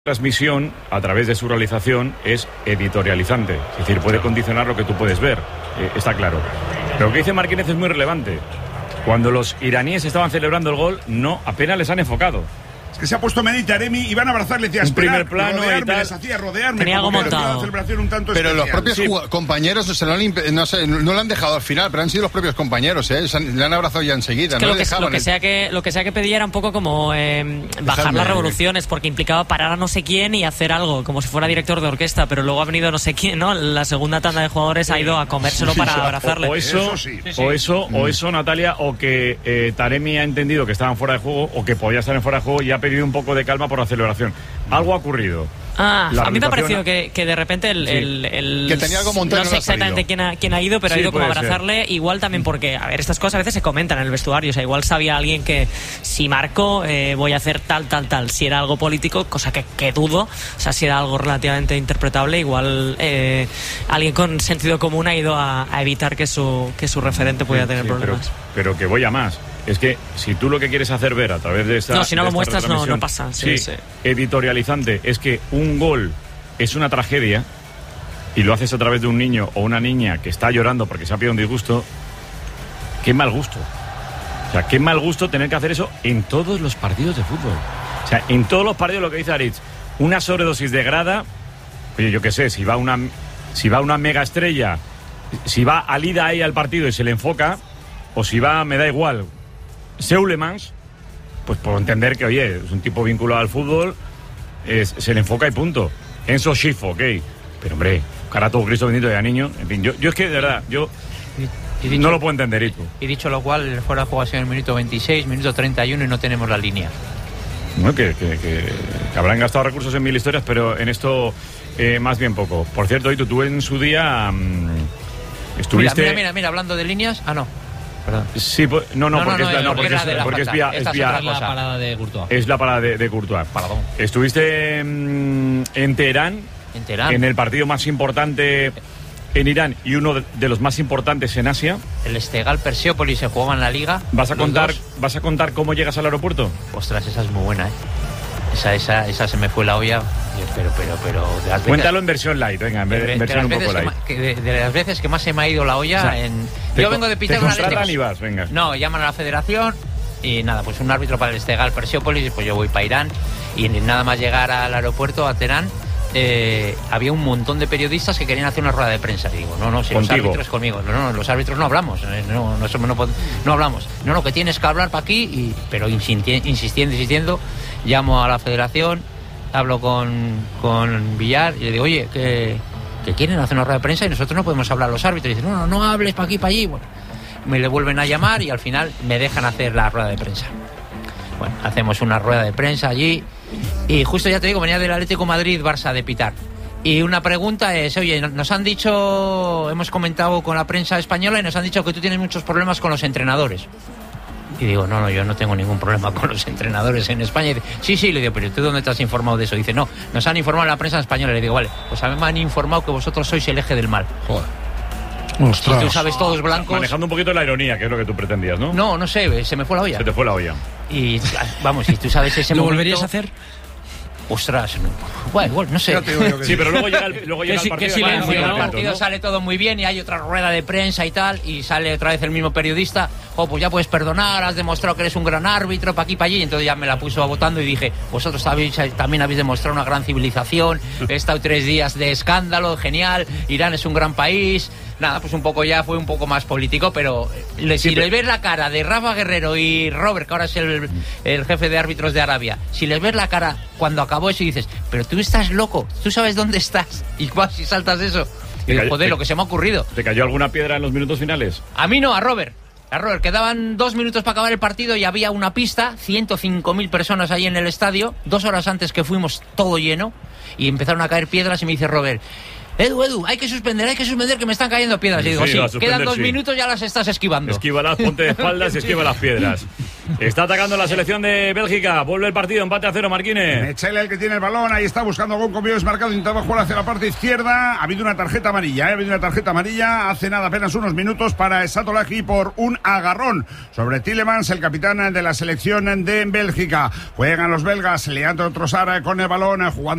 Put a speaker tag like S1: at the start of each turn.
S1: Transmisión a través de su realización es editorializante, es decir, puede condicionar lo que tú puedes ver, está claro. Pero lo que dice Martínez es muy relevante. Cuando los iraníes estaban celebrando el gol, apenas les han enfocado.
S2: Es que se ha puesto Mehdi Taremi y van a abrazarles y a esperar,
S1: primer plano y tal.
S2: les hacía rodearme.
S3: Tenía algo montado.
S2: Una celebración un tanto
S4: pero
S2: especial.
S4: los propios compañeros no lo han dejado al final, pero han sido los propios compañeros, le han abrazado ya enseguida.
S3: Es que
S4: no
S3: lo que sea que pedía era un poco como bajar las revoluciones, porque implicaba parar a no sé quién y hacer algo, como si fuera director de orquesta, pero luego ha venido no sé quién, ¿no? La segunda tanda de jugadores ha ido a comérselo para abrazarle.
S1: O eso, Natalia, o que Taremi ha entendido que estaban fuera de juego, o que podía estar en fuera de juego y ha pedido un poco de calma por la celebración. Algo ha ocurrido.
S3: A mí me ha parecido que de repente
S4: que tenía algo montado.
S3: No sé exactamente quién ha ido, pero ha ido como a abrazarle.
S1: Ser.
S3: Igual también porque, a ver, estas cosas a veces se comentan en el vestuario. O sea, igual sabía alguien que si marco voy a hacer tal. Si era algo político, cosa que dudo. O sea, si era algo relativamente interpretable, igual alguien con sentido común ha ido a evitar que su referente pudiera tener problemas.
S1: Pero que voy a más. Es que si tú lo que quieres hacer ver a través de esta...
S3: No, si no lo muestras no pasa. Sí.
S1: Editorializante, es que un gol es una tragedia y lo haces a través de un niño o una niña que está llorando porque se ha pedido un disgusto. Qué mal gusto. O sea, qué mal gusto tener que hacer eso en todos los partidos de fútbol. O sea, en todos los partidos, lo que dice Aritz, una sobredosis de grada. Oye, yo qué sé, si va una mega estrella, si va Alida ahí al partido y se le enfoca, o si va, me da igual, Seulemans, pues puedo entender que, oye, es un tipo vinculado al fútbol, se le enfoca y punto. Enzo Schifo, ok. Pero, hombre, carato Cristo bendito de niño. En fin, yo es que, de verdad, no lo puedo entender, Itu.
S5: Y dicho lo cual, fuera de juego ha sido en el minuto 26, minuto 31 y no tenemos la línea.
S1: Bueno, que habrán gastado recursos en mil historias, pero en esto más bien poco. Por cierto, Itu, tú en su día estuviste...
S5: Mira, hablando de líneas... Ah, no. Perdón.
S1: Sí, porque es
S6: la parada de Courtois.
S1: Es la parada de Courtois.
S5: Perdón.
S1: Estuviste en Teherán, en el partido más importante en Irán y uno de los más importantes en Asia.
S5: El Esteghlal Persepolis se jugaba en la Liga.
S1: ¿Vas a contar cómo llegas al aeropuerto?
S5: Ostras, esa es muy buena, Esa se me fue la olla, pero de las
S1: cuéntalo en versión light, venga, en versión un poco light.
S5: De las veces que más se me ha ido la olla,
S1: o sea,
S5: yo vengo de pitar una
S1: y vas, venga.
S5: No, llaman a la federación y nada, pues un árbitro para el Esteghlal Persepolis, pues yo voy para Irán y nada más llegar al aeropuerto, a Teherán, había un montón de periodistas que querían hacer una rueda de prensa. Y digo, no, si los árbitros conmigo. No, los árbitros no hablamos. No hablamos. No, que tienes que hablar para aquí. Pero insistiendo, llamo a la federación, hablo con Villar y le digo, oye, que quieren hacer una rueda de prensa y nosotros no podemos hablar los árbitros. Y dicen, no hables para aquí, para allí. Bueno, me le vuelven a llamar y al final me dejan hacer la rueda de prensa. Bueno, hacemos una rueda de prensa allí y justo ya te digo, venía del Atlético Madrid-Barça de pitar. Y una pregunta es, oye, nos han dicho, hemos comentado con la prensa española y nos han dicho que tú tienes muchos problemas con los entrenadores. Y digo, no, yo no tengo ningún problema con los entrenadores en España. Y dice, sí, le digo, pero ¿tú dónde te has informado de eso? Dice, no, nos han informado en la prensa española. Le digo, vale, pues a mí me han informado que vosotros sois el eje del mal.
S4: Joder.
S5: Ostras. Si tú sabes todos blancos...
S1: Manejando un poquito la ironía, que es lo que tú pretendías, ¿no?
S5: No sé, se me fue la olla.
S1: Se te fue la olla.
S5: Y vamos, si tú sabes ese
S3: ¿Lo
S5: momento...
S3: volverías a hacer?
S5: Ostras, bueno, no sé.
S1: Sí, pero luego llega el partido.
S5: El partido sale todo muy bien y hay otra rueda de prensa y tal, y sale otra vez el mismo periodista. Pues ya puedes perdonar, has demostrado que eres un gran árbitro, para aquí, para allí. Y entonces ya me la puso votando y dije, vosotros también habéis demostrado una gran civilización. He estado 3 días de escándalo, genial. Irán es un gran país. Nada, pues un poco ya fue un poco más político, pero si les ves la cara de Rafa Guerrero y Robert, que ahora es el jefe de árbitros de Arabia, si les ves la cara cuando acabó eso y dices, pero tú estás loco, tú sabes dónde estás y vas y saltas eso. Y digo, joder, lo que se me ha ocurrido.
S1: ¿Te cayó alguna piedra en los minutos finales?
S5: A mí no, a Robert, quedaban 2 minutos para acabar el partido y había una pista, 105.000 personas ahí en el estadio, 2 horas antes que fuimos todo lleno y empezaron a caer piedras y me dice Robert, Edu, hay que suspender, que me están cayendo piedras. Y digo, sí, quedan 2 minutos, ya las estás esquivando.
S1: Esquívalas, ponte de espaldas y esquiva las piedras. Está atacando la selección de Bélgica. Vuelve el partido, empate a 0, Marquines.
S2: Echele el que tiene el balón, ahí está buscando gol con Vives marcado, intentaba jugar hacia la parte izquierda. Ha habido una tarjeta amarilla, hace nada, apenas unos minutos para Satoraji por un agarrón sobre Tielemans, el capitán de la selección de Bélgica. Juegan los belgas, Leandro Trossard con el balón, jugando